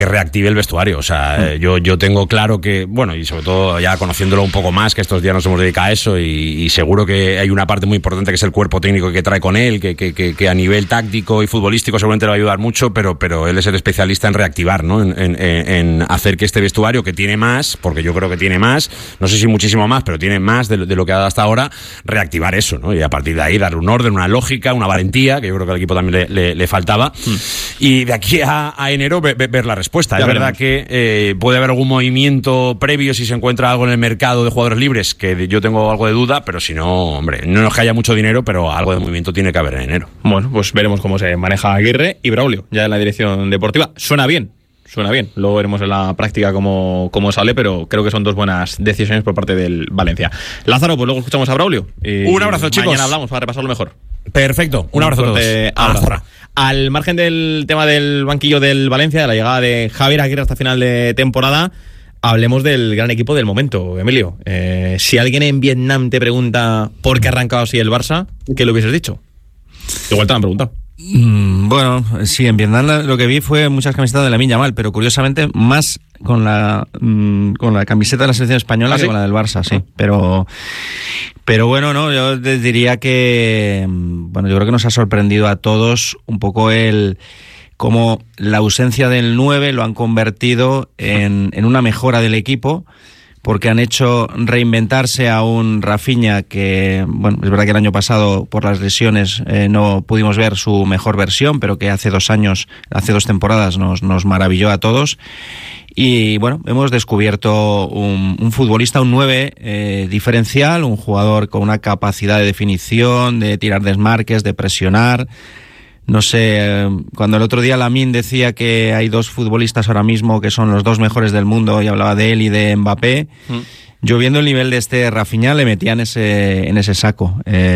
reactive el vestuario. O sea, yo tengo claro que, bueno, y sobre todo ya conociéndolo un poco más, que estos días nos hemos dedicado a eso, y seguro que hay una parte muy importante que es el cuerpo técnico que trae con él, que a nivel táctico y futbolístico seguramente le va a ayudar mucho, pero él es el especialista en reactivar, ¿no? En hacer que este vestuario, que tiene más, porque yo creo que tiene más, no sé si muchísimo más, pero tiene más de lo que ha dado hasta ahora, reactivar eso, ¿no? Y a partir de ahí darle un orden, una lógica, una valentía, que yo creo que al equipo también le faltaba, y de aquí a enero ver la respuesta. Es verdad que puede haber algún movimiento previo si se encuentra algo en el mercado de jugadores libres, que yo tengo algo de duda, pero si no, hombre, no es que haya mucho dinero, pero algo de movimiento tiene que haber en enero. Bueno, pues veremos cómo se maneja Aguirre y Braulio ya en la dirección deportiva. Suena bien. Luego veremos en la práctica cómo sale, pero creo que son dos buenas decisiones por parte del Valencia. Lázaro, pues luego escuchamos a Braulio. Un abrazo, chicos. Mañana hablamos para repasarlo mejor. Perfecto, un abrazo a todos. Al margen del tema del banquillo del Valencia, de la llegada de Javier Aguirre hasta final de temporada, hablemos del gran equipo del momento, Emilio. Si alguien en Vietnam te pregunta por qué ha arrancado así el Barça, ¿qué le hubieses dicho? Igual te lo han preguntado. Bueno, sí, en Vietnam lo que vi fue muchas camisetas de Lamine Yamal, pero curiosamente más con la camiseta de la selección española que con la del Barça, sí. Pero bueno, no, yo diría que, bueno, yo creo que nos ha sorprendido a todos un poco cómo la ausencia del 9 lo han convertido en una mejora del equipo, porque han hecho reinventarse a un Rafinha que, bueno, es verdad que el año pasado por las lesiones no pudimos ver su mejor versión, pero que hace 2 temporadas nos maravilló a todos. Y bueno, hemos descubierto un futbolista, un 9 diferencial, un jugador con una capacidad de definición, de tirar desmarques, de presionar. No sé, cuando el otro día Lamine decía que hay 2 futbolistas ahora mismo que son los 2 mejores del mundo y hablaba de él y de Mbappé, yo viendo el nivel de este Rafinha le metía en ese saco.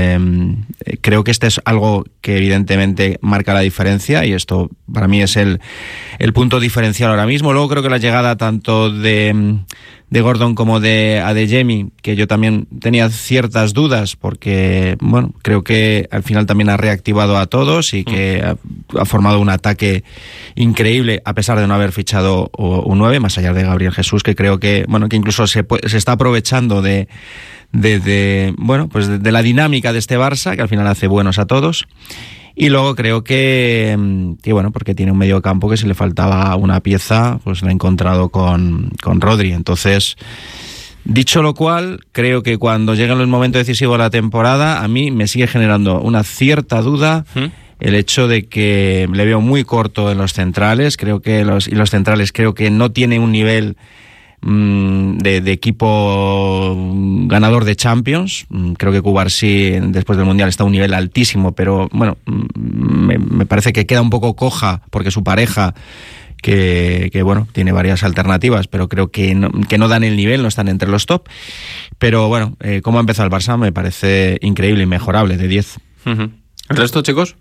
Creo que este es algo que evidentemente marca la diferencia y esto para mí es el punto diferencial ahora mismo. Luego creo que la llegada tanto de Gordon como de Adeyemi, que yo también tenía ciertas dudas porque, bueno, creo que al final también ha reactivado a todos y que ha formado un ataque increíble a pesar de no haber fichado un 9, más allá de Gabriel Jesús, que creo que, bueno, que incluso se está aprovechando de la dinámica de este Barça, que al final hace buenos a todos. Y luego creo que bueno, porque tiene un medio campo que si le faltaba una pieza, pues la ha encontrado con Rodri. Entonces, dicho lo cual, creo que cuando llegue el momento decisivo de la temporada, a mí me sigue generando una cierta duda el hecho de que le veo muy corto en los centrales. Creo que los centrales creo que no tiene un nivel de equipo ganador de Champions. Creo que Cubarsí después del Mundial está a un nivel altísimo, pero bueno, me parece que queda un poco coja porque su pareja que bueno, tiene varias alternativas, pero creo que no dan el nivel, no están entre los top. Pero bueno, cómo ha empezado el Barça me parece increíble, inmejorable, de 10. ¿El resto, chicos?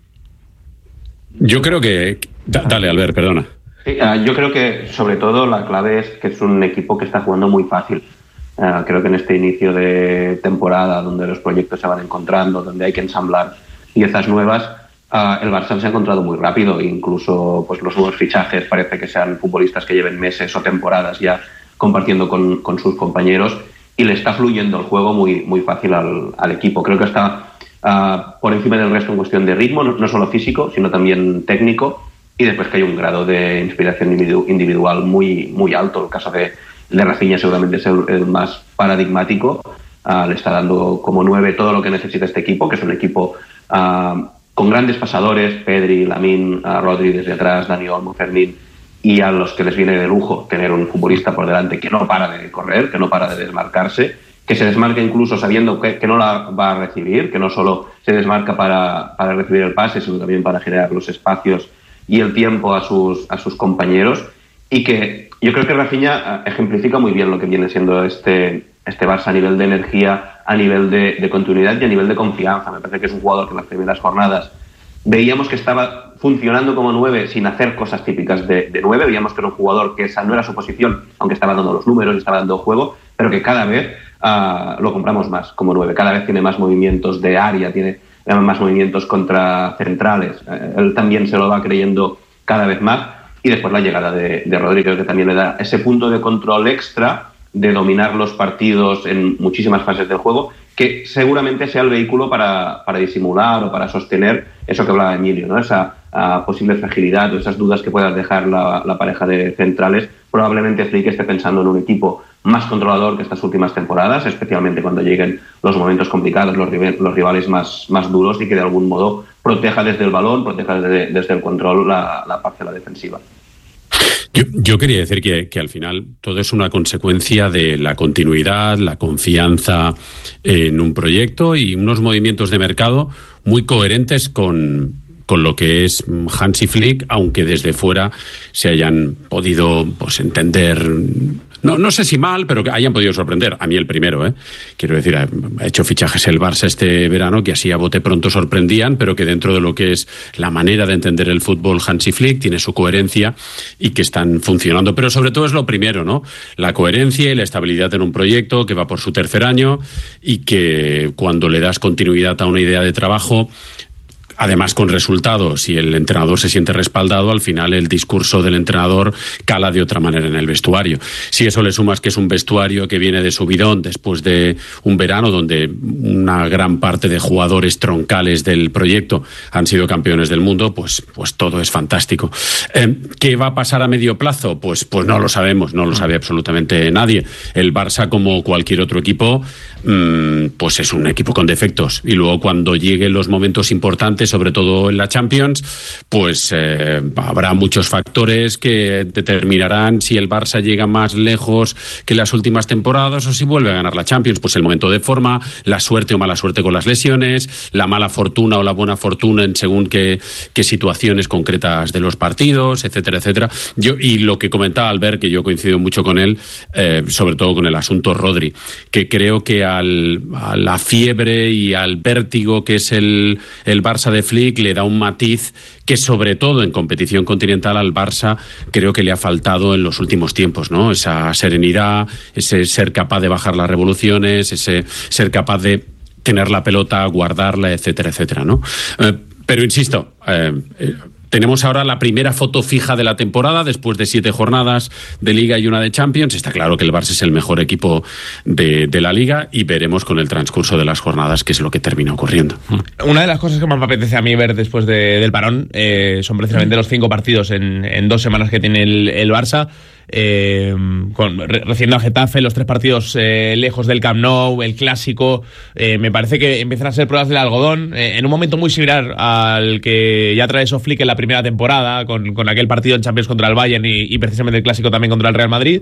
Yo creo que... Dale, Albert, perdona. Sí, yo creo que sobre todo la clave es que es un equipo que está jugando muy fácil. Creo que en este inicio de temporada, donde los proyectos se van encontrando, donde hay que ensamblar piezas nuevas, el Barça se ha encontrado muy rápido. Incluso pues los nuevos fichajes parece que sean futbolistas que lleven meses o temporadas ya compartiendo con sus compañeros y le está fluyendo el juego muy, muy fácil al equipo. Creo que está por encima del resto en cuestión de ritmo, no solo físico, sino también técnico. Y después que hay un grado de inspiración individual muy, muy alto. El caso de Rafinha seguramente es el más paradigmático. Le está dando como 9 todo lo que necesita este equipo, que es un equipo con grandes pasadores, Pedri, Lamine, Rodri desde atrás, Dani Olmo, Fermín, y a los que les viene de lujo tener un futbolista por delante que no para de correr, que no para de desmarcarse, que se desmarca incluso sabiendo que no la va a recibir, que no solo se desmarca para recibir el pase, sino también para generar los espacios y el tiempo a sus compañeros, y que yo creo que Rafinha ejemplifica muy bien lo que viene siendo este Barça a nivel de energía, a nivel de continuidad y a nivel de confianza. Me parece que es un jugador que en las primeras jornadas veíamos que estaba funcionando como 9 sin hacer cosas típicas de 9, veíamos que era un jugador que esa no era su posición, aunque estaba dando los números y estaba dando juego, pero que cada vez lo compramos más como 9, cada vez tiene más movimientos de área, tiene más movimientos contra centrales, él también se lo va creyendo cada vez más, y después la llegada de Rodri, creo que también le da ese punto de control extra de dominar los partidos en muchísimas fases del juego, que seguramente sea el vehículo para disimular o para sostener eso que hablaba Emilio, ¿no? Esa posible fragilidad o esas dudas que pueda dejar la pareja de centrales. Probablemente Flick esté pensando en un equipo más controlador que estas últimas temporadas, especialmente cuando lleguen los momentos complicados, los rivales más duros, y que de algún modo proteja desde el balón, proteja desde el control la parcela defensiva. Yo quería decir que al final todo es una consecuencia de la continuidad, la confianza en un proyecto y unos movimientos de mercado muy coherentes con lo que es Hansi Flick, aunque desde fuera se hayan podido entender, no sé si mal, pero que hayan podido sorprender. A mí el primero, quiero decir, ha hecho fichajes el Barça este verano que así a bote pronto sorprendían, pero que dentro de lo que es la manera de entender el fútbol, Hansi Flick tiene su coherencia y que están funcionando. Pero sobre todo es lo primero, ¿no? La coherencia y la estabilidad en un proyecto que va por su tercer año y que cuando le das continuidad a una idea de trabajo, además con resultados, y el entrenador se siente respaldado, al final el discurso del entrenador cala de otra manera en el vestuario. Si eso le sumas que es un vestuario que viene de subidón después de un verano donde una gran parte de jugadores troncales del proyecto han sido campeones del mundo, pues todo es fantástico. ¿Qué va a pasar a medio plazo? Pues no lo sabemos, no lo sabe absolutamente nadie. El Barça, como cualquier otro equipo, pues es un equipo con defectos, y luego cuando lleguen los momentos importantes, sobre todo en la Champions, pues habrá muchos factores que determinarán si el Barça llega más lejos que las últimas temporadas o si vuelve a ganar la Champions. Pues el momento de forma, la suerte o mala suerte con las lesiones, la mala fortuna o la buena fortuna en según qué situaciones concretas de los partidos, etcétera, etcétera. Y lo que comentaba Albert, que yo coincido mucho con él, sobre todo con el asunto Rodri, que creo que a la fiebre y al vértigo que es el Barça de Flick le da un matiz que, sobre todo en competición continental, al Barça creo que le ha faltado en los últimos tiempos, ¿no? Esa serenidad, ese ser capaz de bajar las revoluciones, ese ser capaz de tener la pelota, guardarla, etcétera, etcétera, ¿no? Pero insisto, tenemos ahora la primera foto fija de la temporada después de 7 jornadas de Liga y una de Champions. Está claro que el Barça es el mejor equipo de la Liga y veremos con el transcurso de las jornadas qué es lo que termina ocurriendo. Una de las cosas que más me apetece a mí ver después del parón son precisamente los 5 partidos en 2 semanas que tiene el Barça. Recibiendo a Getafe, los 3 partidos lejos del Camp Nou, el clásico, me parece que empiezan a ser pruebas del algodón, en un momento muy similar al que ya trae Flick en la primera temporada, con aquel partido en Champions contra el Bayern y precisamente el clásico también contra el Real Madrid.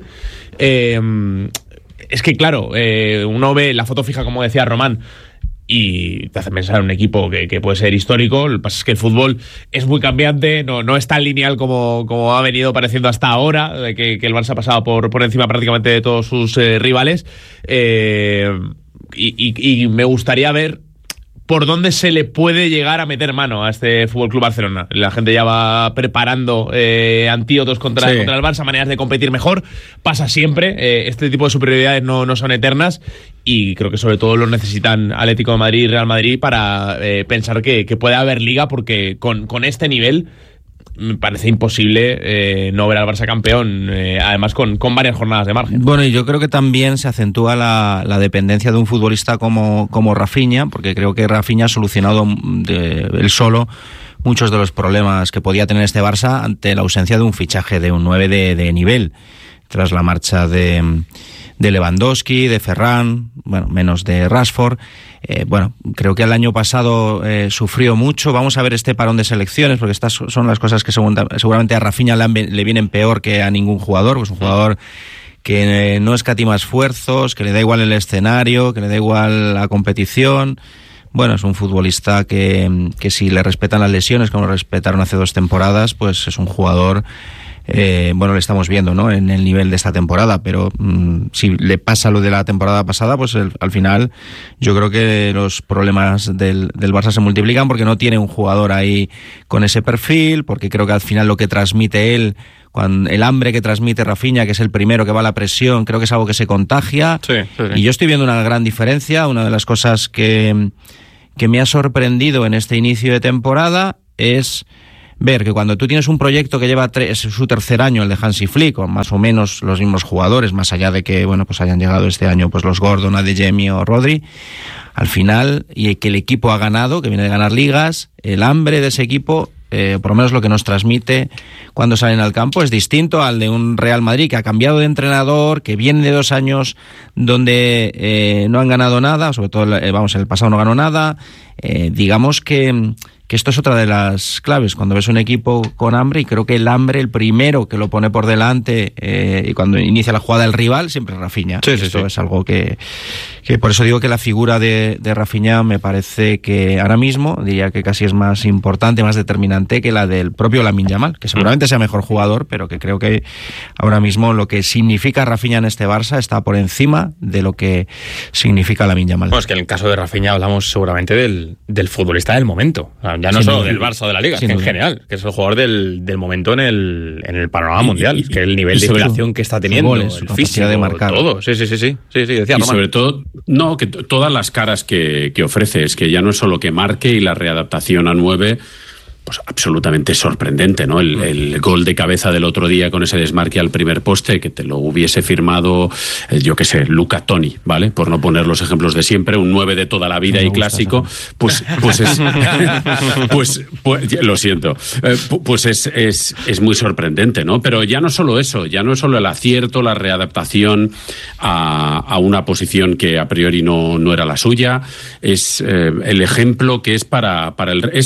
Es que claro, uno ve la foto fija, como decía Román, y te hace pensar en un equipo que puede ser histórico. Lo que pasa es que el fútbol es muy cambiante, no es tan lineal como ha venido pareciendo hasta ahora, de que el Barça ha pasado por encima prácticamente de todos sus rivales, y me gustaría ver por dónde se le puede llegar a meter mano a este Fútbol Club Barcelona. La gente ya va preparando antídotos contra el Barça, maneras de competir mejor. Pasa siempre, este tipo de superioridades no son eternas, y creo que sobre todo lo necesitan Atlético de Madrid y Real Madrid para pensar que puede haber liga, porque con este nivel me parece imposible no ver al Barça campeón, además con varias jornadas de margen. Bueno, y yo creo que también se acentúa la dependencia de un futbolista como Rafinha, porque creo que Rafinha ha solucionado él solo muchos de los problemas que podía tener este Barça ante la ausencia de un fichaje de un 9 de nivel, tras la marcha de Lewandowski, de Ferran, bueno, menos de Rashford. Creo que el año pasado sufrió mucho. Vamos a ver este parón de selecciones, porque estas son las cosas que seguramente a Rafinha le vienen peor que a ningún jugador. Pues un jugador que no escatima esfuerzos, que le da igual el escenario, que le da igual la competición. Bueno, es un futbolista que si le respetan las lesiones, como lo respetaron hace 2 temporadas, pues es un jugador... lo estamos viendo, ¿no?, en el nivel de esta temporada, pero si le pasa lo de la temporada pasada, pues al final yo creo que los problemas del Barça se multiplican, porque no tiene un jugador ahí con ese perfil, porque creo que al final lo que transmite él, el hambre que transmite Rafinha, que es el primero que va a la presión, creo que es algo que se contagia. Sí. Y yo estoy viendo una gran diferencia. Una de las cosas que me ha sorprendido en este inicio de temporada es ver que cuando tú tienes un proyecto que lleva su tercer año, el de Hansi Flick, con más o menos los mismos jugadores, más allá de que, bueno, pues hayan llegado este año pues los Gordon, Adeyemi o Rodri, al final, y que el equipo ha ganado, que viene de ganar ligas, el hambre de ese equipo, por lo menos lo que nos transmite cuando salen al campo, es distinto al de un Real Madrid que ha cambiado de entrenador, que viene de 2 años donde no han ganado nada, sobre todo, en el pasado no ganó nada. Digamos que esto es otra de las claves cuando ves un equipo con hambre, y creo que el hambre, el primero que lo pone por delante y cuando inicia la jugada el rival, siempre es Rafinha. Esto es algo que por eso digo que la figura de Rafinha me parece que ahora mismo diría que casi es más importante, más determinante que la del propio Lamine Yamal, que seguramente sea mejor jugador, pero que creo que ahora mismo lo que significa Rafinha en este Barça está por encima de lo que significa Lamine Yamal. Bueno, es que en el caso de Rafinha hablamos seguramente del futbolista del momento. Ya no solo del Barça o de la Liga, que en general, que es el jugador del momento en el panorama mundial, que el nivel de inspiración que está teniendo, goles, el físico, de marcar. Todo. Sí, decía y Román. Sobre todo, que todas las caras que ofrece, es que ya no es solo que marque y la readaptación a 9, pues absolutamente sorprendente, ¿no? El gol de cabeza del otro día con ese desmarque al primer poste, que te lo hubiese firmado, yo qué sé, Luca Toni, ¿vale? Por no poner los ejemplos de siempre, un 9 de toda la vida y clásico, pues es lo siento, pues es muy sorprendente, ¿no? Pero ya no solo eso, ya no es solo el acierto, la readaptación a una posición que a priori no era la suya, es el ejemplo que es para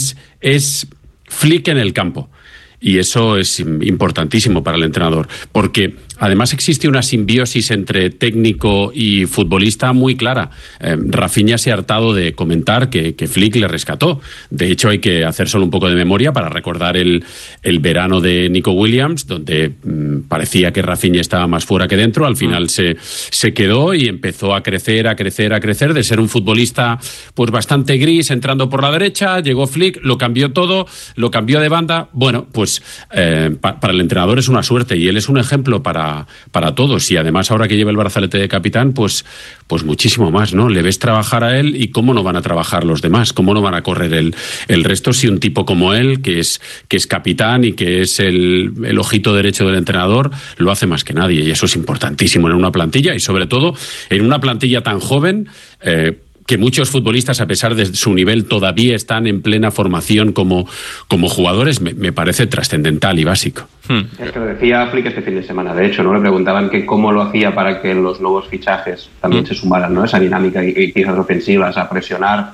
es Flick en el campo. Y eso es importantísimo para el entrenador, porque además existe una simbiosis entre técnico y futbolista muy clara. Rafinha se ha hartado de comentar que Flick le rescató. De hecho, hay que hacer solo un poco de memoria para recordar el verano de Nico Williams, donde parecía que Rafinha estaba más fuera que dentro. Al final se quedó y empezó a crecer, de ser un futbolista pues bastante gris, entrando por la derecha. Llegó Flick, lo cambió todo, lo cambió de banda. Bueno, pues para el entrenador es una suerte, y él es un ejemplo para todos, y además ahora que lleva el brazalete de capitán, pues muchísimo más, ¿no? Le ves trabajar a él, y cómo no van a trabajar los demás, cómo no van a correr el resto si un tipo como él, que es capitán y que es el ojito derecho del entrenador, lo hace más que nadie, y eso es importantísimo en una plantilla, y sobre todo en una plantilla tan joven, que muchos futbolistas, a pesar de su nivel, todavía están en plena formación como jugadores, me parece trascendental y básico. Es que lo decía Flick este fin de semana, de hecho, ¿no? Le preguntaban que cómo lo hacía para que los nuevos fichajes también se sumaran, ¿no? Esa dinámica y quizás ofensivas, a presionar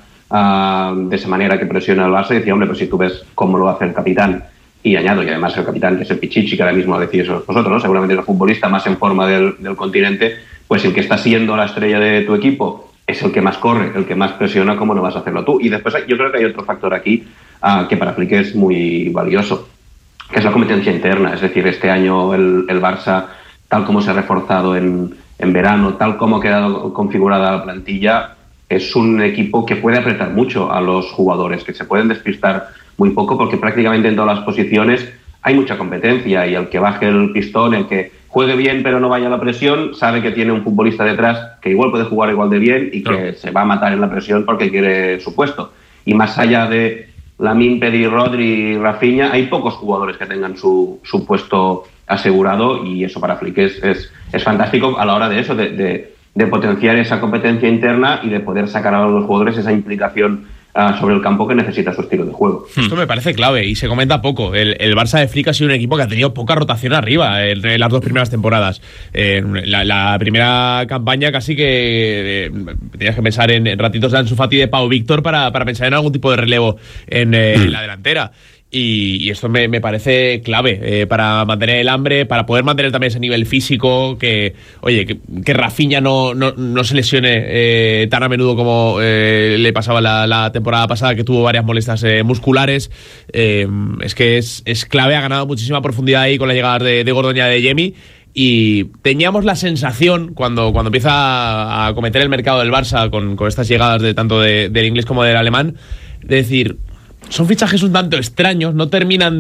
de esa manera que presiona el Barça, y decía, hombre, pues si tú ves cómo lo hace el capitán, y añado, y además el capitán, que es el Pichichi, que ahora mismo decís eso vosotros, ¿no? Seguramente el futbolista más en forma del continente, pues el que está siendo la estrella de tu equipo es el que más corre, el que más presiona, ¿cómo no vas a hacerlo tú? Y después yo creo que hay otro factor aquí que para Flick es muy valioso, que es la competencia interna. Es decir, este año el Barça, tal como se ha reforzado en verano, tal como ha quedado configurada la plantilla, es un equipo que puede apretar mucho a los jugadores, que se pueden despistar muy poco, porque prácticamente en todas las posiciones hay mucha competencia, y el que baje el pistón, el que juegue bien pero no vaya a la presión, sabe que tiene un futbolista detrás que igual puede jugar igual de bien y que se va a matar en la presión porque quiere su puesto. Y más allá de Lamine, Pedri, Rodri y Rafinha, hay pocos jugadores que tengan su puesto asegurado, y eso para Flick es fantástico a la hora de eso, de potenciar esa competencia interna y de poder sacar a los jugadores esa implicación sobre el campo que necesita su estilo de juego. Esto me parece clave y se comenta poco. El Barça de Flick ha sido un equipo que ha tenido poca rotación arriba en las 2 primeras temporadas. La primera campaña casi que tenías que pensar en ratitos de Ansu Fati, de Pau Víctor para pensar en algún tipo de relevo en la delantera. Y esto me parece clave para mantener el hambre, para poder mantener también ese nivel físico, que Rafinha no se lesione tan a menudo como le pasaba la temporada pasada, que tuvo varias molestias musculares. Es que es clave, ha ganado muchísima profundidad ahí con la llegada de Gordon y de Adeyemi. Y teníamos la sensación, cuando empieza a cometer el mercado del Barça con estas llegadas de tanto del inglés como del alemán, de decir, son fichajes un tanto extraños, no terminan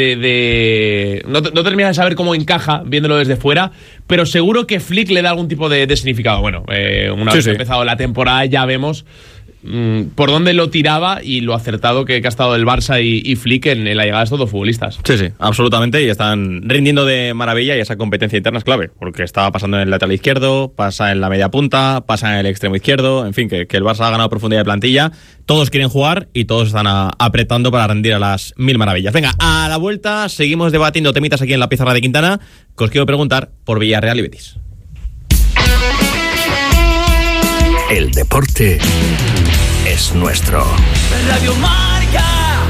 no terminan de saber cómo encaja viéndolo desde fuera, pero seguro que Flick le da algún tipo de significado. Bueno, una vez empezado la temporada ya vemos por dónde lo tiraba y lo acertado que ha estado el Barça y Flick en la llegada de estos dos futbolistas. Sí, absolutamente, y están rindiendo de maravilla y esa competencia interna es clave, porque está pasando en el lateral izquierdo, pasa en la media punta, pasa en el extremo izquierdo, en fin, que el Barça ha ganado profundidad de plantilla, todos quieren jugar y todos están apretando para rendir a las mil maravillas. Venga, a la vuelta seguimos debatiendo temitas aquí en la pizarra de Quintana, que os quiero preguntar por Villarreal y Betis. El deporte es nuestro. Radio Marca.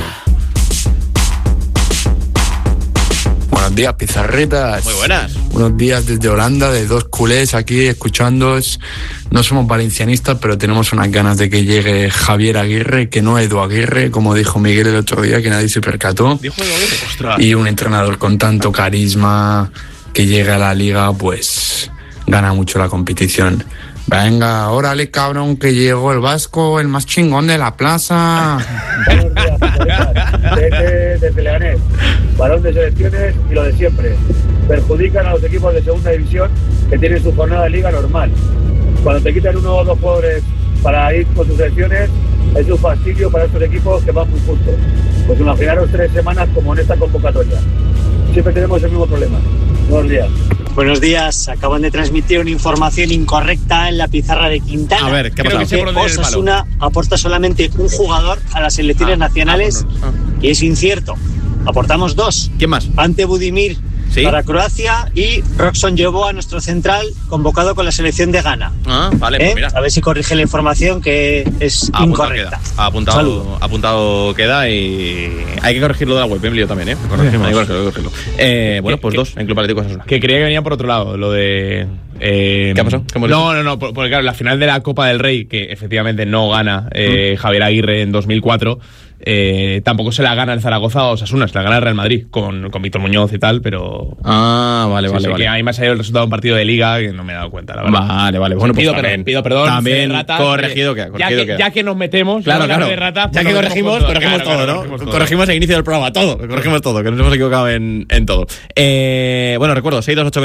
Buenos días, pizarritas. Muy buenas. Buenos días desde Holanda, de dos culés aquí escuchándoos. No somos valencianistas, pero tenemos unas ganas de que llegue Javier Aguirre, que no Edu Aguirre, como dijo Miguel el otro día, que nadie se percató. Dijo Edu Aguirre, ostras. Y un entrenador con tanto carisma que llegue a la liga, pues gana mucho la competición. Venga, órale, cabrón, que llegó el vasco, el más chingón de la plaza. Buenos días, desde Leganés, balón de selecciones y lo de siempre. Perjudican a los equipos de segunda división que tienen su jornada de liga normal. Cuando te quitan uno o dos jugadores para ir con sus selecciones, es un fastidio para estos equipos que van muy justo. Pues imaginaros 3 semanas como en esta convocatoria. Siempre tenemos el mismo problema. Buenos días. Buenos días, acaban de transmitir una información incorrecta en la pizarra de Quintana. A ver, ¿qué ha pasado? Que Osasuna aporta solamente un jugador a las selecciones nacionales y es incierto. Aportamos 2. ¿Quién más? Ante Budimir, ¿sí?, para Croacia, y Roxon Jobo, a nuestro central, convocado con la selección de Ghana. Vale, pues mira. A ver si corrige la información, que es incorrecta. Apuntado queda, y hay que corregirlo de la web, Emilio, también, ¿eh? Hay que corregirlo. Bueno, pues 2 en Club Atlético Osasuna. Que creía que venía por otro lado, lo de... ¿Qué ha pasado? No, porque claro, la final de la Copa del Rey, que efectivamente no gana Javier Aguirre en 2004, tampoco se la gana el Zaragoza o Osasuna, se la gana el Real Madrid con Víctor Muñoz y tal, pero... Vale. Que ahí me ha salido el resultado de un partido de liga que no me he dado cuenta, la verdad. Vale. Bueno, pues pido perdón. También ratas, corregido queda. Ya que nos metemos, claro. De ratas, ya que corregimos todo, ¿no? Corregimos el inicio del programa, todo. Corregimos todo, que nos hemos equivocado en todo. Bueno, recuerdo,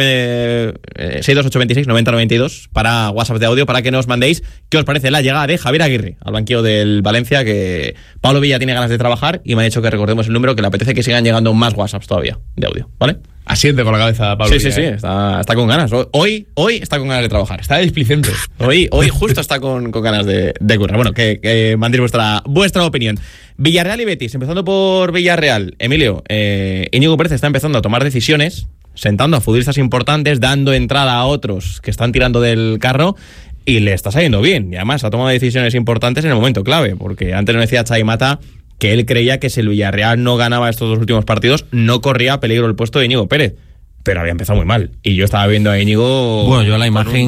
62826-9092 para WhatsApp de audio, para que nos mandéis qué os parece la llegada de Javier Aguirre al banquillo del Valencia, que Pablo Villa tiene ganas de trabajar y me ha dicho que recordemos el número, que le apetece que sigan llegando más WhatsApps todavía de audio, ¿vale? Asiente con la cabeza, Pablo. Sí, está con ganas. Hoy está con ganas de trabajar. Está displicente. Hoy justo está con ganas de currar. Bueno, que mandéis vuestra opinión. Villarreal y Betis, empezando por Villarreal. Emilio, Íñigo Pérez está empezando a tomar decisiones, sentando a futbolistas importantes, dando entrada a otros que están tirando del carro, y le está saliendo bien. Y además ha tomado decisiones importantes en el momento clave, porque antes nos decía Xavi Mata que él creía que si el Villarreal no ganaba estos 2 últimos partidos, no corría peligro el puesto de Íñigo Pérez. Pero había empezado muy mal. Y yo estaba viendo a Íñigo... Bueno, yo la imagen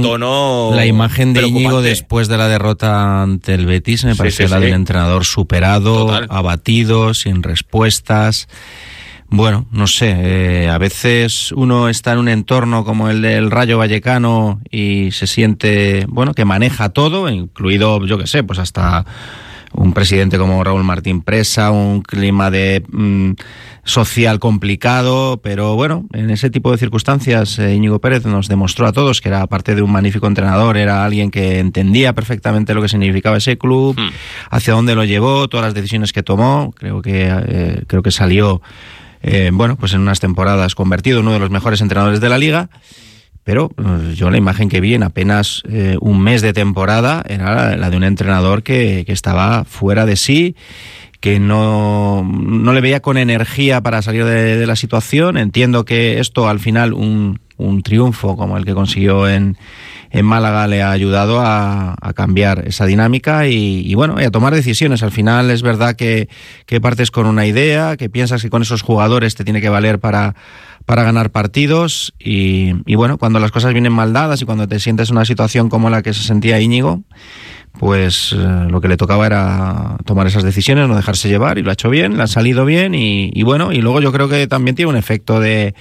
de Íñigo después de la derrota ante el Betis me pareció la del entrenador superado, total, abatido, sin respuestas. Bueno, no sé, a veces uno está en un entorno como el del Rayo Vallecano y se siente, bueno, que maneja todo, incluido, yo qué sé, pues hasta un presidente como Raúl Martín Presa, un clima de social complicado, pero bueno, en ese tipo de circunstancias Íñigo Pérez nos demostró a todos que era, aparte de un magnífico entrenador, era alguien que entendía perfectamente lo que significaba ese club, hacia dónde lo llevó, todas las decisiones que tomó. Creo que salió bueno, pues en unas temporadas convertido en uno de los mejores entrenadores de la liga. Pero yo la imagen que vi en apenas un mes de temporada era la de un entrenador que estaba fuera de sí, que no le veía con energía para salir de la situación. Entiendo que esto, al final, un triunfo como el que consiguió en Málaga le ha ayudado a cambiar esa dinámica y bueno, y a tomar decisiones. Al final es verdad que partes con una idea, que piensas que con esos jugadores te tiene que valer para ganar partidos y bueno, cuando las cosas vienen mal dadas y cuando te sientes en una situación como la que se sentía Íñigo, pues lo que le tocaba era tomar esas decisiones, no dejarse llevar, y lo ha hecho bien, le ha salido bien y bueno, y luego yo creo que también tiene un efecto de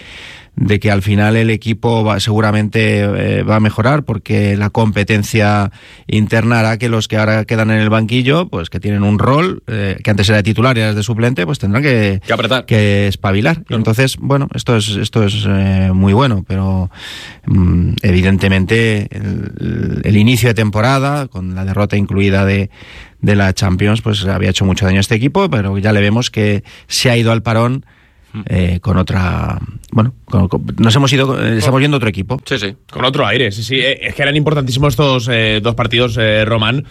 que al final el equipo seguramente va a mejorar, porque la competencia interna hará que los que ahora quedan en el banquillo, pues que tienen un rol, que antes era de titular y ahora es de suplente, pues tendrán que apretar, que espabilar. Claro. Entonces, bueno, esto es muy bueno, pero evidentemente el inicio de temporada, con la derrota incluida de la Champions, pues había hecho mucho daño a este equipo, pero ya le vemos que se ha ido al parón con otra... Bueno, estamos viendo otro equipo. Sí, con otro aire, sí. Es que eran importantísimos estos 2 partidos, Román.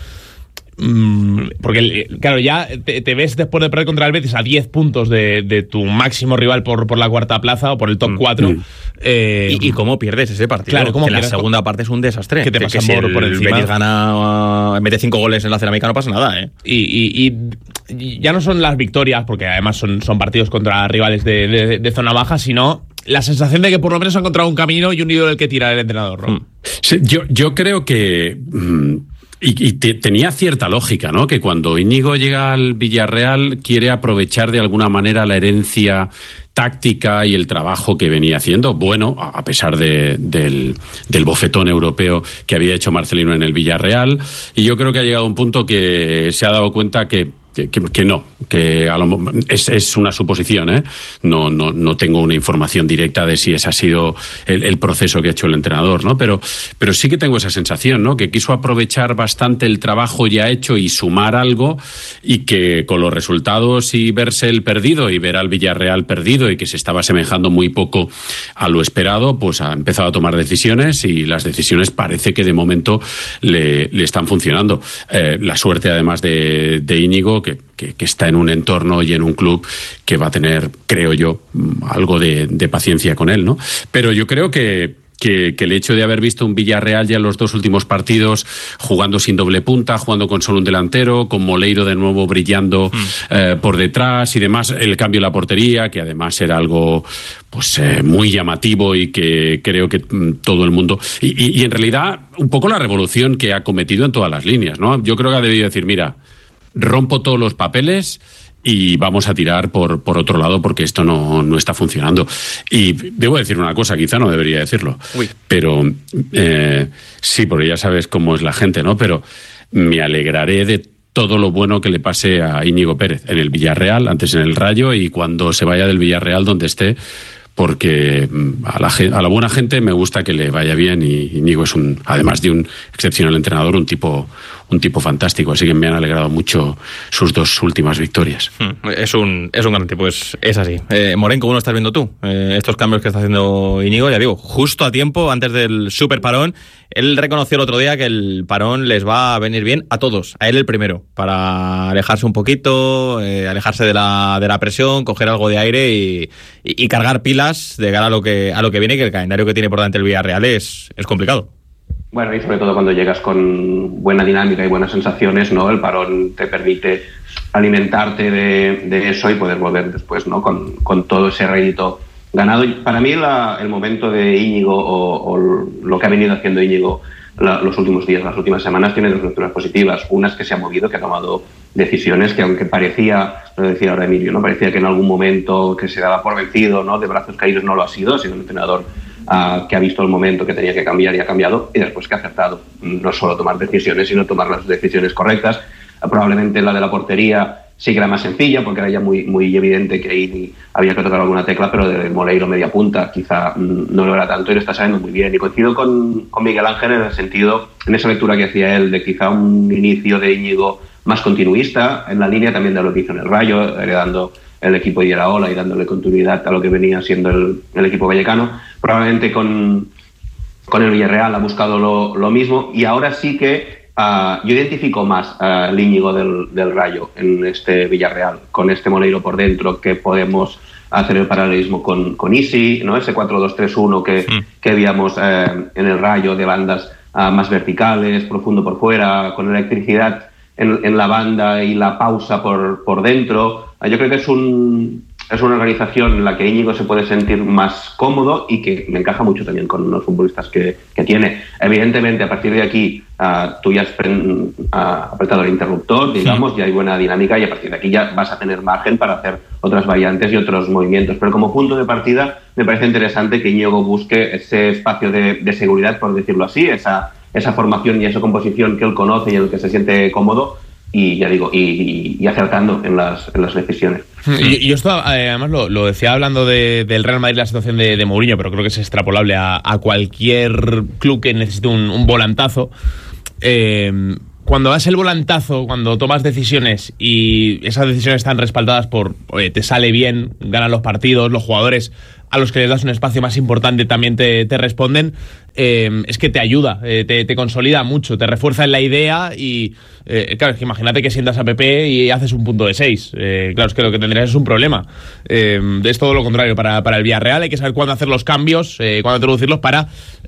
Porque, claro, ya te ves después de perder contra el Betis a 10 puntos de tu máximo rival por la cuarta plaza o por el top 4. ¿Y cómo pierdes ese partido? Claro, que la segunda parte es un desastre. Que te pasan si por el encima. Betis gana, mete 5 goles en la cerámica, no pasa nada, ¿eh? Y ya no son las victorias, porque además son partidos contra rivales de zona baja, sino la sensación de que por lo menos ha encontrado un camino y un hilo del que tirar el entrenador, ¿no? Sí, yo creo que... Y tenía cierta lógica, ¿no? Que cuando Íñigo llega al Villarreal quiere aprovechar de alguna manera la herencia táctica y el trabajo que venía haciendo, bueno, a pesar del bofetón europeo que había hecho Marcelino en el Villarreal, y yo creo que ha llegado a un punto que se ha dado cuenta que no, que es una suposición, ¿eh? No tengo una información directa de si ese ha sido el proceso que ha hecho el entrenador, ¿no? Pero sí que tengo esa sensación, ¿no? Que quiso aprovechar bastante el trabajo ya hecho y sumar algo, y que con los resultados y verse el perdido y ver al Villarreal perdido y que se estaba asemejando muy poco a lo esperado, pues ha empezado a tomar decisiones, y las decisiones parece que de momento le están funcionando. La suerte además de Íñigo, que está en un entorno y en un club que va a tener, creo yo, algo de paciencia con él, ¿no? Pero yo creo que el hecho de haber visto un Villarreal ya en los 2 últimos partidos jugando sin doble punta, jugando con solo un delantero, con Moleiro de nuevo brillando por detrás y demás, el cambio en la portería, que además era algo pues muy llamativo, y que creo que todo el mundo... Y en realidad un poco la revolución que ha cometido en todas las líneas, ¿no? Yo creo que ha debido decir, mira, rompo todos los papeles y vamos a tirar por otro lado, porque esto no está funcionando. Y debo decir una cosa, quizá no debería decirlo, pero sí, porque ya sabes cómo es la gente, ¿no? Pero me alegraré de todo lo bueno que le pase a Íñigo Pérez en el Villarreal, antes en el Rayo, y cuando se vaya del Villarreal donde esté, porque a la buena gente me gusta que le vaya bien, y Íñigo es además de un excepcional entrenador, un tipo fantástico, así que me han alegrado mucho sus 2 últimas victorias. Es un gran tipo, es así. Moren, ¿cómo lo estás viendo tú? Estos cambios que está haciendo Íñigo, ya digo, justo a tiempo, antes del super parón. Él reconoció el otro día que el parón les va a venir bien a todos, a él el primero, para alejarse un poquito, alejarse de la presión, coger algo de aire y cargar pilas de cara a lo que viene, que el calendario que tiene por delante el Villarreal es complicado. Bueno, y sobre todo cuando llegas con buena dinámica y buenas sensaciones, ¿no? El parón te permite alimentarte de eso y poder volver después, ¿no? Con todo ese rédito ganado. Y para mí el momento de Íñigo o lo que ha venido haciendo Íñigo los últimos días, las últimas semanas, tiene 2 lecturas positivas. Una es que se ha movido, que ha tomado decisiones que, aunque parecía, lo decía ahora Emilio, ¿no? Parecía que en algún momento que se daba por vencido, ¿no? De brazos caídos, no lo ha sido un entrenador que ha visto el momento que tenía que cambiar y ha cambiado, y después que ha acertado no solo tomar decisiones, sino tomar las decisiones correctas. Probablemente la de la portería sí que era más sencilla, porque era ya muy evidente que ahí había que tocar alguna tecla, pero de Moleiro media punta quizá no lo era tanto, y lo está sabiendo muy bien. Y coincido con Miguel Ángel en el sentido, en esa lectura que hacía él, de quizá un inicio de Íñigo más continuista, en la línea también de lo que hizo en el Rayo, heredando el equipo de Iraola y dándole continuidad a lo que venía siendo el equipo vallecano. Probablemente con el Villarreal ha buscado lo mismo, y ahora sí que yo identifico más al Íñigo del Rayo en este Villarreal, con este Moleiro por dentro, que podemos hacer el paralelismo con Isi, ¿no? Ese 4-2-3-1 que veíamos en el Rayo, de bandas más verticales, profundo por fuera, con electricidad en la banda y la pausa por dentro. Yo creo que es un es una organización en la que Íñigo se puede sentir más cómodo y que me encaja mucho también con los futbolistas que tiene. Evidentemente, a partir de aquí, tú ya has apretado el interruptor, digamos, ya hay buena dinámica y a partir de aquí ya vas a tener margen para hacer otras variantes y otros movimientos. Pero como punto de partida, me parece interesante que Íñigo busque ese espacio de seguridad, por decirlo así, esa formación y esa composición que él conoce y en el que se siente cómodo. Y ya digo, y acertando en las decisiones. Y esto además lo decía hablando del Real Madrid, la situación de Mourinho, pero creo que es extrapolable a cualquier club que necesite un volantazo. Cuando das el volantazo, cuando tomas decisiones y esas decisiones están respaldadas por te sale bien, ganan los partidos, los jugadores a los que les das un espacio más importante también te responden, es que te ayuda, te consolida mucho, te refuerza en la idea y claro, es que imagínate que sientas a Pepe y haces un punto de 6, claro, es que lo que tendrías es un problema. Es todo lo contrario para el Villarreal, hay que saber cuándo hacer los cambios, cuándo introducirlos para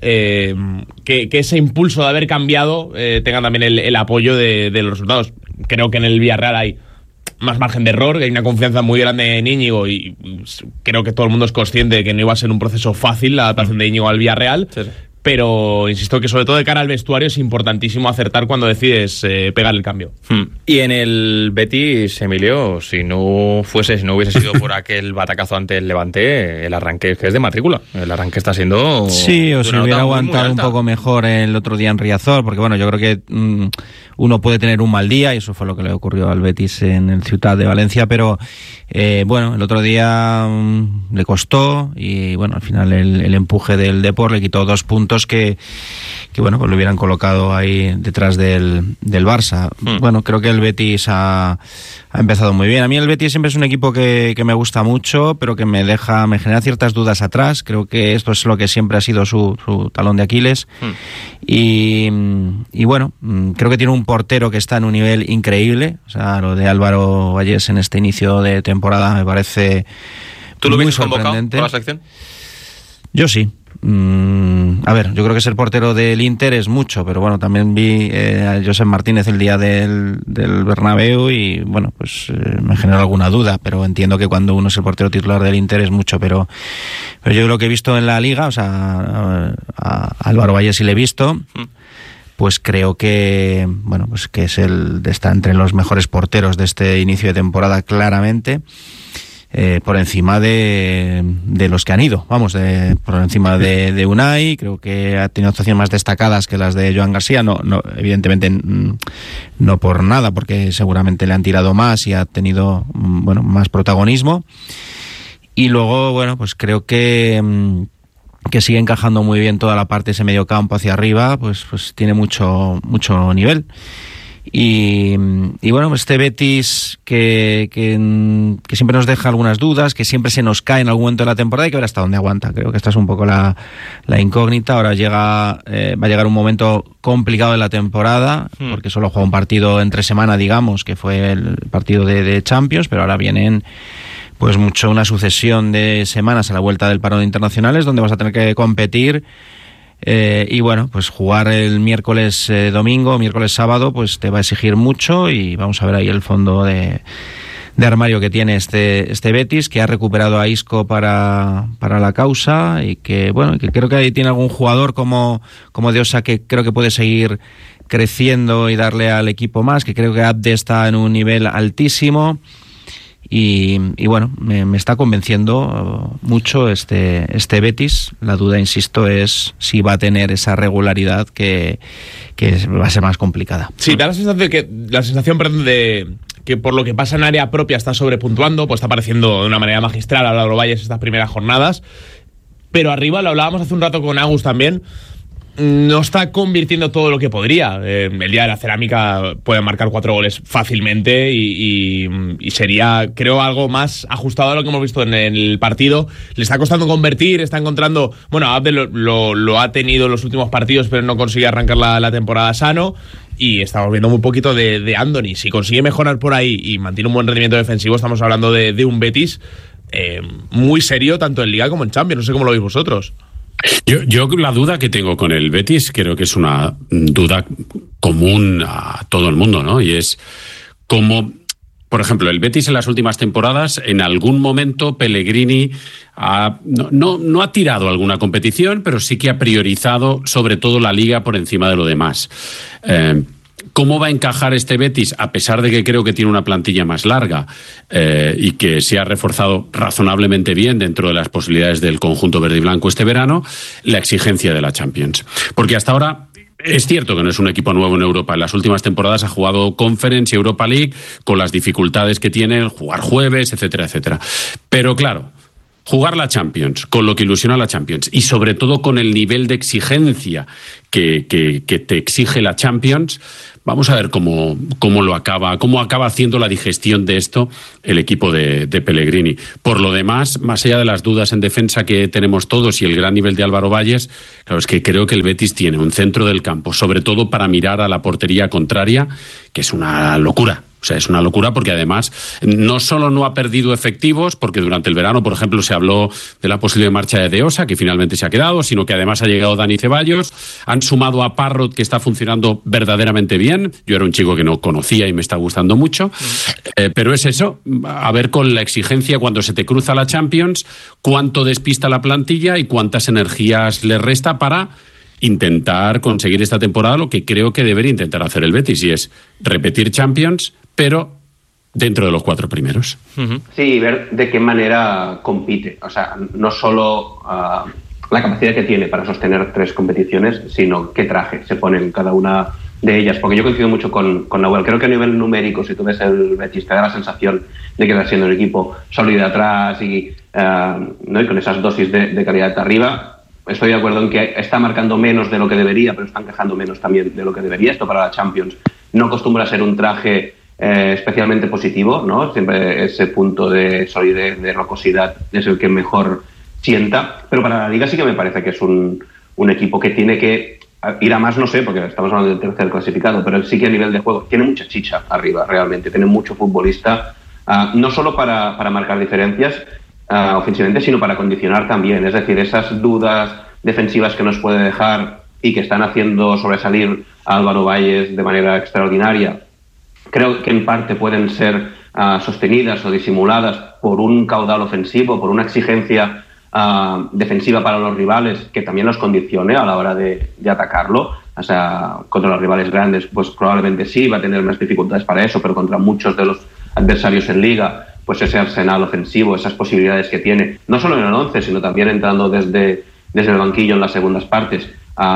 que ese impulso de haber cambiado tenga también el apoyo de los resultados. Creo que en el Villarreal hay más margen de error, que hay una confianza muy grande en Íñigo y creo que todo el mundo es consciente de que no iba a ser un proceso fácil la adaptación de Íñigo al Villarreal, sí. Pero insisto que sobre todo de cara al vestuario es importantísimo acertar cuando decides pegar el cambio. Y en el Betis, Emilio, si no hubiese sido por aquel batacazo ante el Levante, el arranque es de matrícula. El arranque está siendo... Sí, o si hubiera aguantado un poco mejor el otro día en Riazor, porque bueno, yo creo que uno puede tener un mal día, y eso fue lo que le ocurrió al Betis en el Ciutat de Valencia, pero bueno, el otro día le costó y bueno, al final el empuje del Depor le quitó 2 puntos que bueno, pues lo hubieran colocado ahí detrás del Barça. Bueno, creo que el Betis ha empezado muy bien. A mí el Betis siempre es un equipo que me gusta mucho, pero que me genera ciertas dudas atrás. Creo que esto es lo que siempre ha sido su talón de Aquiles. Y bueno, creo que tiene un portero que está en un nivel increíble. O sea, lo de Álvaro Vallés en este inicio de temporada me parece ¿Tú lo muy ves convocado sorprendente. por la selección? Yo sí. A ver, yo creo que ser portero del Inter es mucho, pero bueno, también vi a Josep Martínez el día del Bernabéu y bueno, pues me generó alguna duda, pero entiendo que cuando uno es el portero titular del Inter es mucho, pero yo lo que he visto en la Liga, o sea, a Álvaro Valle sí le he visto, pues creo que bueno, pues que está entre los mejores porteros de este inicio de temporada claramente. Por encima de los que han ido, vamos, por encima de Unai. Creo que ha tenido actuaciones más destacadas que las de Joan García, no evidentemente no por nada, porque seguramente le han tirado más y ha tenido bueno, más protagonismo. Y luego, bueno, pues creo que sigue encajando muy bien toda la parte de ese medio campo hacia arriba, pues tiene mucho nivel. Y bueno, este Betis que siempre nos deja algunas dudas, que siempre se nos cae en algún momento de la temporada, y que ver hasta dónde aguanta. Creo que esta es un poco la incógnita. Ahora va a llegar un momento complicado de la temporada, porque solo juega un partido entre semana, digamos, que fue el partido de Champions, pero ahora vienen pues una sucesión de semanas a la vuelta del parón de internacionales, donde vas a tener que competir. Y bueno, pues jugar el miércoles domingo, miércoles sábado, pues te va a exigir mucho, y vamos a ver ahí el fondo de armario que tiene este Betis, que ha recuperado a Isco para la causa, y que bueno, que creo que ahí tiene algún jugador como Diosa, que creo que puede seguir creciendo y darle al equipo más, que creo que Abde está en un nivel altísimo. Y bueno, me está convenciendo mucho este Betis. La duda, insisto, es si va a tener esa regularidad que va a ser más complicada. Sí, da la sensación de que por lo que pasa en área propia está sobrepuntuando, pues está apareciendo de una manera magistral a Álvaro Valles estas primeras jornadas, pero arriba, lo hablábamos hace un rato con Agus también, no está convirtiendo todo lo que podría. El día de la cerámica puede marcar 4 goles fácilmente y sería, creo, algo más ajustado a lo que hemos visto en el partido. Le está costando convertir, está encontrando... Bueno, Abde lo ha tenido en los últimos partidos, pero no consigue arrancar la temporada sano, y estamos viendo muy poquito de Andoni. Si consigue mejorar por ahí y mantiene un buen rendimiento defensivo, estamos hablando de un Betis muy serio, tanto en Liga como en Champions. No sé cómo lo veis vosotros. Yo la duda que tengo con el Betis creo que es una duda común a todo el mundo, ¿no? Y es cómo por ejemplo, el Betis en las últimas temporadas, en algún momento Pellegrini no ha tirado alguna competición, pero sí que ha priorizado sobre todo la Liga por encima de lo demás. ¿Cómo va a encajar este Betis, a pesar de que creo que tiene una plantilla más larga y que se ha reforzado razonablemente bien dentro de las posibilidades del conjunto verde y blanco este verano, la exigencia de la Champions? Porque hasta ahora es cierto que no es un equipo nuevo en Europa. En las últimas temporadas ha jugado Conference y Europa League con las dificultades que tienen, jugar jueves, etcétera, etcétera. Pero claro, jugar la Champions, con lo que ilusiona la Champions y sobre todo con el nivel de exigencia que te exige la Champions, vamos a ver cómo acaba haciendo la digestión de esto el equipo de Pellegrini. Por lo demás, más allá de las dudas en defensa que tenemos todos y el gran nivel de Álvaro Valles, claro, es que creo que el Betis tiene un centro del campo, sobre todo para mirar a la portería contraria, que es una locura. O sea, es una locura porque además no solo no ha perdido efectivos, porque durante el verano, por ejemplo, se habló de la posible marcha de Deosa, que finalmente se ha quedado, sino que además ha llegado Dani Ceballos, han sumado a Parrot, que está funcionando verdaderamente bien. Yo era un chico que no conocía y me está gustando mucho, pero es eso, a ver con la exigencia cuando se te cruza la Champions, cuánto despista la plantilla y cuántas energías le resta para intentar conseguir esta temporada lo que creo que debería intentar hacer el Betis, y es repetir Champions, pero dentro de los 4 primeros. Sí, ver de qué manera compite. O sea, no solo la capacidad que tiene para sostener 3 competiciones, sino qué traje se pone en cada una de ellas. Porque yo coincido mucho con Nahuel. Creo que a nivel numérico, si tú ves el Betis, te da la sensación de que está siendo un equipo sólido de atrás y con esas dosis de calidad de arriba. Estoy de acuerdo en que está marcando menos de lo que debería, pero están quejando menos también de lo que debería. Esto para la Champions no acostumbra a ser un traje especialmente positivo, ¿no? Siempre ese punto de solidez, de rocosidad es el que mejor sienta, pero para la Liga sí que me parece que es un equipo que tiene que ir a más, no sé, porque estamos hablando del tercer clasificado, pero sí que a nivel de juego tiene mucha chicha arriba, realmente, tiene mucho futbolista, no solo para marcar diferencias ofensivamente, sino para condicionar también, es decir, esas dudas defensivas que nos puede dejar y que están haciendo sobresalir a Álvaro Valles de manera extraordinaria, creo que en parte pueden ser sostenidas o disimuladas por un caudal ofensivo, por una exigencia defensiva para los rivales que también los condicione a la hora de atacarlo. O sea, contra los rivales grandes, pues probablemente sí va a tener más dificultades para eso, pero contra muchos de los adversarios en Liga, pues ese arsenal ofensivo, esas posibilidades que tiene, no solo en el 11, sino también entrando desde el banquillo en las segundas partes,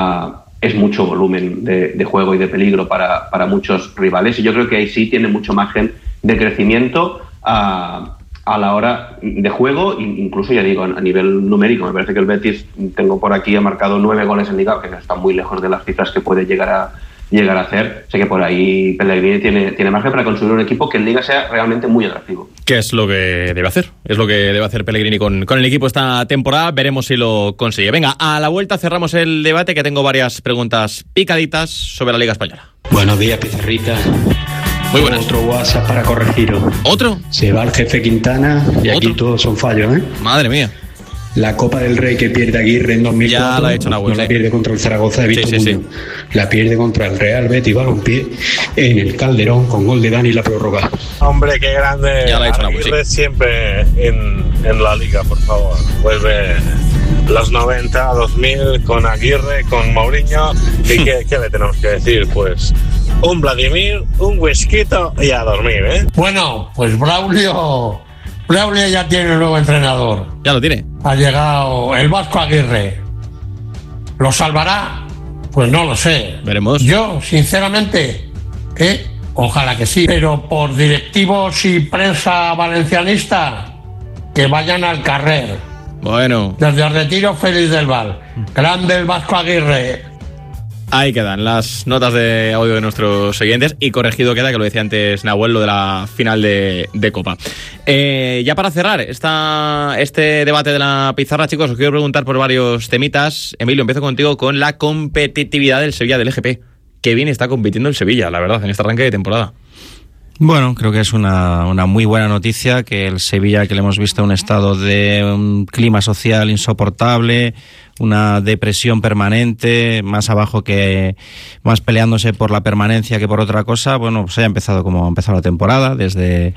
es mucho volumen de juego y de peligro para muchos rivales, y yo creo que ahí sí tiene mucho margen de crecimiento a la hora de juego, incluso ya digo, a nivel numérico. Me parece que el Betis, tengo por aquí, ha marcado 9 goles en Liga, que está muy lejos de las cifras que puede llegar a hacer. Sé que por ahí Pellegrini tiene margen para construir un equipo que en Liga sea realmente muy atractivo. ¿Qué es lo que debe hacer? Es lo que debe hacer Pellegrini con el equipo esta temporada. Veremos si lo consigue. Venga, a la vuelta cerramos el debate, que tengo varias preguntas picaditas sobre la Liga Española. Buenos días, Pizarrita. Muy buenas. Otro WhatsApp para corregiros. ¿Otro? Se va el jefe Quintana y aquí todos son fallos, ¿eh? Madre mía. La Copa del Rey que pierde Aguirre en 2004 ya la ha hecho Nahuel, no la pierde contra el Zaragoza de Víctor Muñoz. La pierde contra el Real Betis Balompié en el Calderón con gol de Dani la prórroga. Hombre, qué grande. Ya la ha hecho Nahuel, Aguirre siempre en la Liga, por favor. Vuelve los 90, 2000 con Aguirre, con Mourinho. ¿Y qué le tenemos que decir? Pues un Vladimir, un whisky y a dormir, ¿eh? Bueno, pues Braulio ya tiene un nuevo entrenador. Ya lo tiene. Ha llegado el Vasco Aguirre. ¿Lo salvará? Pues no lo sé. Veremos. Yo, sinceramente, ojalá que sí. Pero por directivos y prensa valencianista, que vayan al carrer. Bueno. Desde el retiro, Félix del Val. Grande el Vasco Aguirre. Ahí quedan las notas de audio de nuestros oyentes, y corregido queda, que lo decía antes Nahuel, lo de la final de Copa. Ya para cerrar este debate de la pizarra, chicos, os quiero preguntar por varios temitas. Emilio, empiezo contigo con la competitividad del Sevilla del EGP. Qué bien está compitiendo el Sevilla, la verdad, en este arranque de temporada. Bueno, creo que es una muy buena noticia que el Sevilla, que le hemos visto un estado de un clima social insoportable, una depresión permanente, más abajo que más peleándose por la permanencia que por otra cosa. Bueno, pues ha empezado como ha empezado la temporada, desde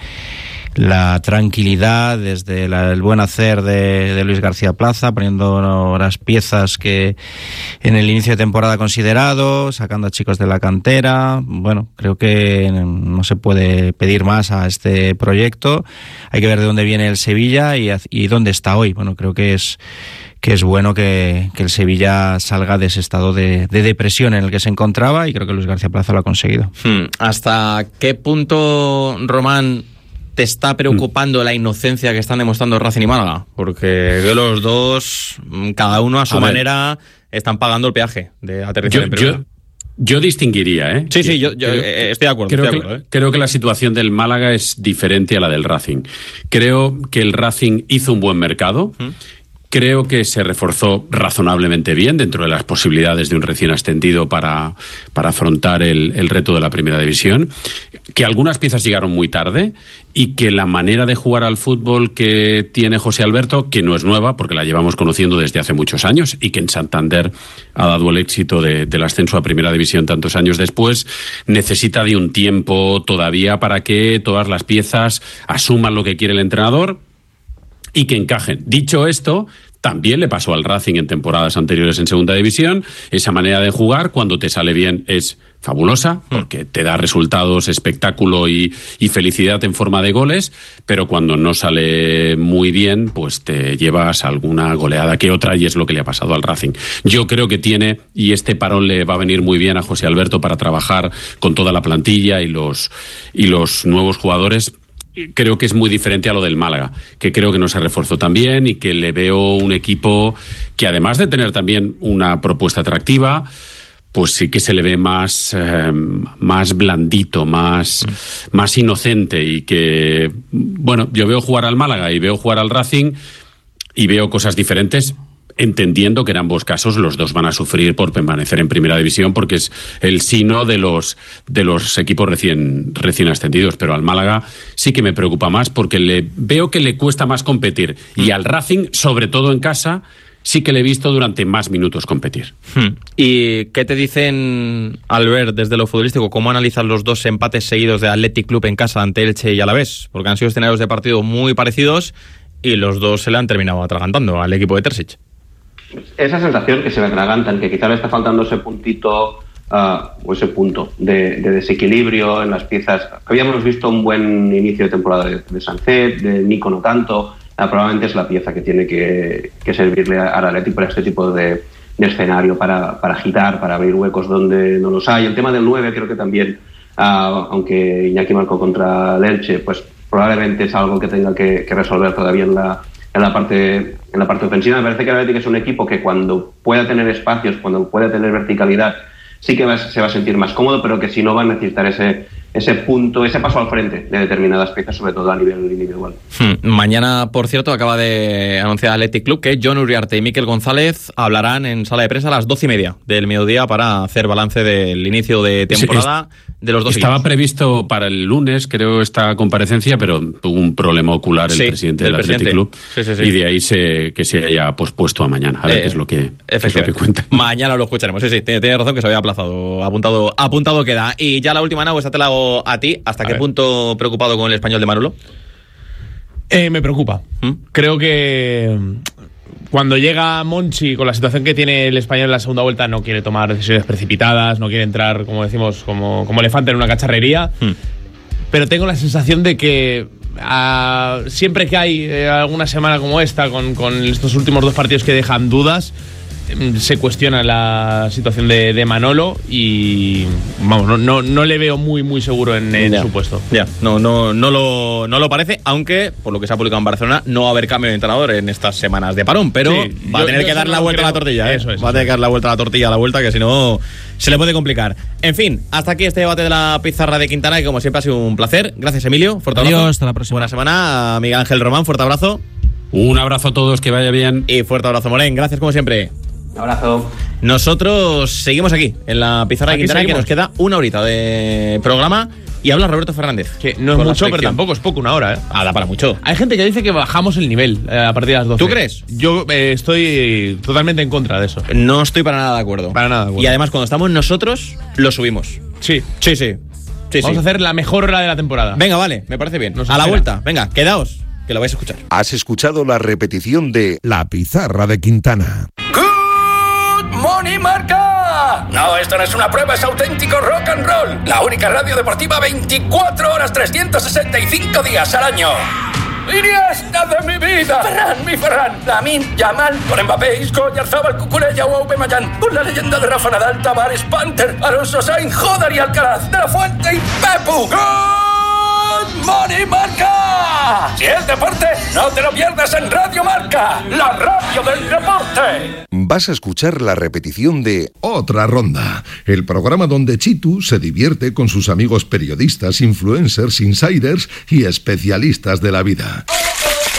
la tranquilidad, desde el buen hacer de Luis García Plaza, poniendo las piezas que en el inicio de temporada ha considerado, sacando a chicos de la cantera. Bueno, creo que no se puede pedir más a este proyecto. Hay que ver de dónde viene el Sevilla y dónde está hoy. Bueno, creo que es bueno que el Sevilla salga de ese estado de depresión en el que se encontraba, y creo que Luis García Plaza lo ha conseguido. ¿Hasta qué punto, Román, te está preocupando la inocencia que están demostrando Racing y Málaga? Porque los dos, cada uno a su manera, están pagando el peaje de aterrizar en primera. Yo distinguiría, ¿eh? Sí, yo estoy de acuerdo. Creo que la situación del Málaga es diferente a la del Racing. Creo que el Racing hizo un buen mercado. Creo que se reforzó razonablemente bien dentro de las posibilidades de un recién ascendido para afrontar el reto de la primera división, que algunas piezas llegaron muy tarde y que la manera de jugar al fútbol que tiene José Alberto, que no es nueva porque la llevamos conociendo desde hace muchos años y que en Santander ha dado el éxito del ascenso a primera división tantos años después, necesita de un tiempo todavía para que todas las piezas asuman lo que quiere el entrenador y que encajen. Dicho esto, también le pasó al Racing en temporadas anteriores en segunda división. Esa manera de jugar, cuando te sale bien, es fabulosa, porque te da resultados, espectáculo y felicidad en forma de goles, pero cuando no sale muy bien, pues te llevas alguna goleada que otra, y es lo que le ha pasado al Racing. Yo creo que tiene, y este parón le va a venir muy bien a José Alberto para trabajar con toda la plantilla y los nuevos jugadores. Creo que es muy diferente a lo del Málaga, que creo que no se reforzó tan bien y que le veo un equipo que, además de tener también una propuesta atractiva, pues sí que se le ve más blandito, más inocente, y que, bueno, yo veo jugar al Málaga y veo jugar al Racing y veo cosas diferentes, entendiendo que en ambos casos los dos van a sufrir por permanecer en primera división, porque es el sino de los equipos recién ascendidos. Pero al Málaga sí que me preocupa más, porque veo que le cuesta más competir, y al Racing, sobre todo en casa, sí que le he visto durante más minutos competir. ¿Y qué te dicen, Albert, desde lo futbolístico? ¿Cómo analizan los dos empates seguidos de Athletic Club en casa ante Elche y Alavés? Porque han sido escenarios de partido muy parecidos y los dos se le han terminado atragantando al equipo de Terzic. Esa sensación que se me atragantan, que quizá le está faltando ese puntito o ese punto de desequilibrio en las piezas. Habíamos visto un buen inicio de temporada de Sancet, de Nico no tanto. Probablemente es la pieza que tiene que servirle al Athletic para este tipo de escenario, para agitar, para abrir huecos donde no los hay. El tema del 9 creo que también, aunque Iñaki marcó contra el Elche, pues probablemente es algo que tenga que resolver todavía en la parte ofensiva. Me parece que el Athletic es un equipo que, cuando pueda tener espacios, cuando pueda tener verticalidad, sí que se va a sentir más cómodo, pero que si no va a necesitar ese punto, ese paso al frente de determinadas piezas, sobre todo a nivel individual. Mañana, por cierto, acaba de anunciar Athletic Club que Jon Uriarte y Mikel González hablarán en sala de prensa a las 12:30 del mediodía para hacer balance del inicio de temporada de los dos Estaba equipos. Previsto para el lunes, creo, esta comparecencia, pero tuvo un problema ocular el presidente del Athletic Club, y de ahí que se haya pospuesto a mañana. A ver qué es lo que cuenta. Mañana lo escucharemos. Sí, tienes razón, que se había aplazado. Apuntado queda. Y ya la última, Nau, esta te la hago a ti. ¿Hasta qué punto preocupado con el Español de Manolo? Me preocupa. Creo que cuando llega Monchi, con la situación que tiene el Español en la segunda vuelta, no quiere tomar decisiones precipitadas, no quiere entrar, como decimos, como elefante en una cacharrería. Pero tengo la sensación de que siempre que hay alguna semana como esta, con estos últimos dos partidos que dejan dudas, se cuestiona la situación de Manolo, y vamos, no le veo muy seguro en su puesto. Ya, no lo parece, aunque por lo que se ha publicado en Barcelona no va a haber cambio de entrenador en estas semanas de parón, pero va a tener que dar la vuelta a la tortilla. Eso es. Va a tener que dar la vuelta a la tortilla, que si no se le puede complicar. En fin, hasta aquí este debate de la pizarra de Quintana, que como siempre ha sido un placer. Gracias, Emilio, fuerte abrazo. Adiós, hasta la próxima. Buena semana. Miguel Ángel Román, fuerte abrazo. Un abrazo a todos, que vaya bien. Y fuerte abrazo, Morén. Gracias como siempre. Un abrazo. Nosotros seguimos aquí en la pizarra de Quintana, que nos queda una horita de programa Y habla Roberto Fernández. Que no es mucho, pero tampoco es poco, 1 hora, ¿eh? Da para mucho. Hay gente que dice que bajamos el nivel a partir de las 12. ¿Tú crees? Yo estoy totalmente en contra de eso. No estoy para nada de acuerdo. Para nada de acuerdo. Y además, cuando estamos nosotros, lo subimos. Sí. Vamos a hacer la mejor hora de la temporada. Venga, vale, me parece bien. Nos a la espera. vuelta, venga, quedaos, que lo vais a escuchar. Has escuchado la repetición de La Pizarra de Quintana. ¡Good morning, Marca! No, esto no es una prueba, es auténtico rock and roll. La única radio deportiva 24 horas, 365 días al año. Iniesta de mi vida, Ferran, Lamine Yamal, con Mbappé, Isco, Oyarzabal, Cucurella o Aubameyang, con la leyenda de Rafa Nadal, Tavares, Panther, Alonso Sainz, Joder y Alcaraz, De La Fuente y Pepu. ¡Good morning, Marca! Si es deporte, no te lo pierdas en Radio Marca, la radio del deporte. Vas a escuchar la repetición de Otra Ronda, el programa donde Chitu se divierte con sus amigos periodistas, influencers, insiders y especialistas de la vida.